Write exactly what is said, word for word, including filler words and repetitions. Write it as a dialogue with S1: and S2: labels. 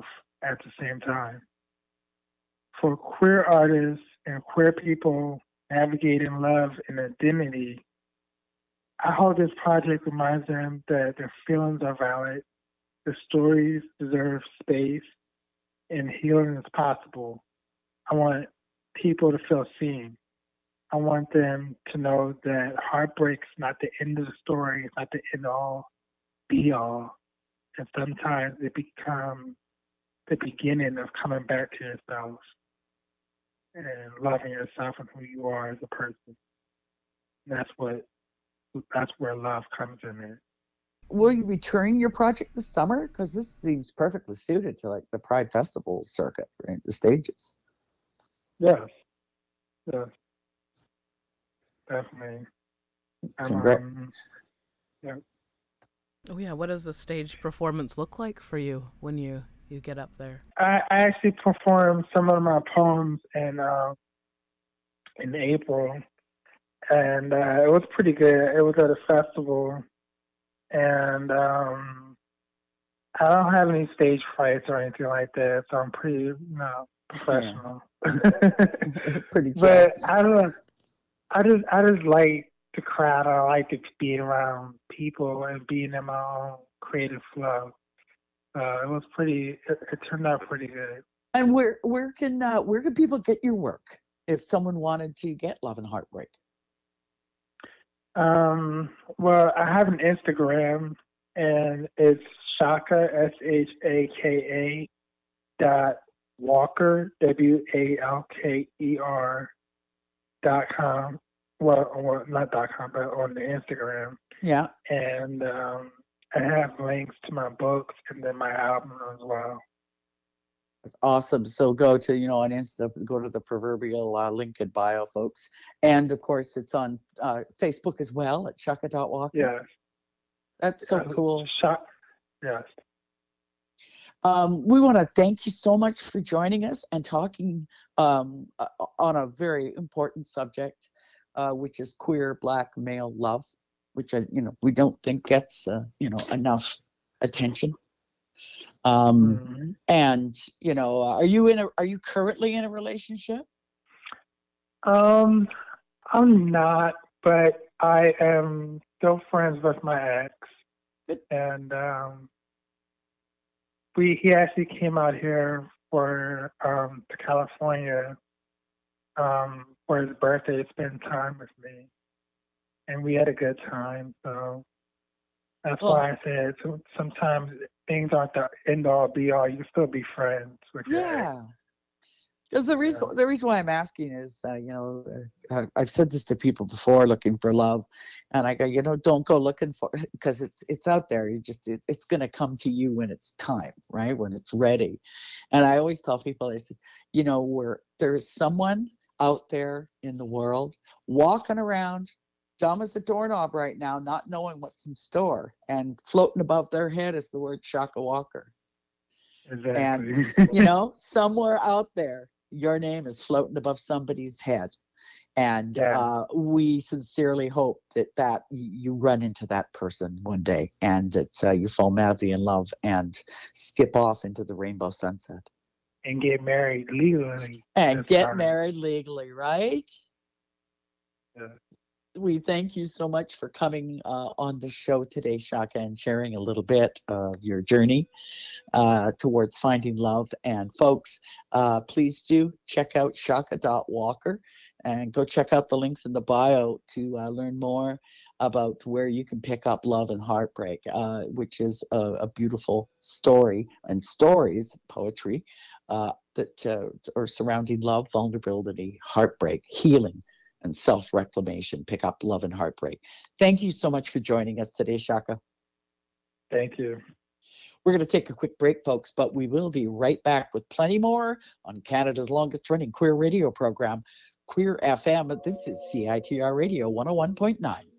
S1: yourself at the same time. For queer artists and queer people navigating love and identity, I hope this project reminds them that their feelings are valid, their stories deserve space, and healing is possible. I want people to feel seen. I want them to know that heartbreak's not the end of the story, it's not the end all, be all. And sometimes it becomes the beginning of coming back to yourself and loving yourself and who you are as a person. And that's what that's where love comes in it.
S2: Will you be touring your project this summer? Because this seems perfectly suited to like the Pride Festival circuit, right? The stages.
S1: Yes, yes, definitely. I'm,
S2: Congrats.
S1: um, yeah.
S3: Oh yeah, what does the stage performance look like for you when you you get up there?
S1: I, I actually performed some of my poems in uh, in April, and uh, it was pretty good. It was at a festival, and um, I don't have any stage frights or anything like that, so I'm pretty, you know, professional.
S2: Yeah. Pretty chill.
S1: But I don't. I just I just like the crowd. I like to be around people and being in my own creative flow. Uh, it was pretty. It, it turned out pretty good.
S2: And where where can uh, where can people get your work if someone wanted to get Love and Heartbreak?
S1: Um, well, I have an Instagram, and it's Shaka, S H A K A dot Walker, W A L K E R dot com. Well, or not dot com, but on the Instagram.
S2: Yeah.
S1: And um, I have links to my books and then my album as well.
S2: That's awesome. So go to, you know, on Insta, go to the proverbial uh, link in bio, folks. And of course, it's on uh, Facebook as well at Shaka dot Walker.
S1: Yes.
S2: That's so
S1: Uh,
S2: cool.
S1: Shaka, yes.
S2: Um, we want to thank you so much for joining us and talking um, uh, on a very important subject, uh, which is queer Black male love, which I, you know, we don't think gets uh, you know enough attention. Um,
S1: Mm-hmm.
S2: And you know, are you in a? Are you currently in a relationship?
S1: Um, I'm not, but I am still friends with my ex,
S2: Good.
S1: and um, we he actually came out here for um to California um for his birthday to spend time with me, and we had a good time. So that's
S2: Well,
S1: why I said so, sometimes things aren't the end all be all. You can still be friends with your ex.
S2: yeah. Because the reason
S1: Yeah.
S2: the reason why I'm asking is, uh, you know, uh, I've said this to people before, looking for love, and I go, you know, don't go looking for it because it's it's out there. You just it, it's going to come to you when it's time, right? When it's ready. And I always tell people, I said, you know, where there's someone out there in the world walking around, dumb as a doorknob right now, not knowing what's in store, and floating above their head is the word Shaka Walker. And
S1: Exactly.
S2: you know, somewhere out there, your name is floating above somebody's head. And
S1: Yeah.
S2: uh, we sincerely hope that that y- you run into that person one day, and that uh, you fall madly in love and skip off into the rainbow sunset
S1: And get married legally.
S2: and
S1: this
S2: get
S1: time.
S2: married legally, right?
S1: Yeah.
S2: We thank you so much for coming uh, on the show today, Shaka, and sharing a little bit of your journey uh, towards finding love. And folks, uh, please do check out Shaka dot Walker and go check out the links in the bio to uh, learn more about where you can pick up Love and Heartbreak, uh, which is a, a beautiful story and stories, poetry, uh, that uh, are surrounding love, vulnerability, heartbreak, healing, and self-reclamation. Pick up Love and Heartbreak. Thank you so much for joining us today, Shaka.
S1: Thank you.
S2: We're going to take a quick break, folks, but we will be right back with plenty more on Canada's longest running queer radio program, Queer F M. This is C I T R Radio one oh one point nine.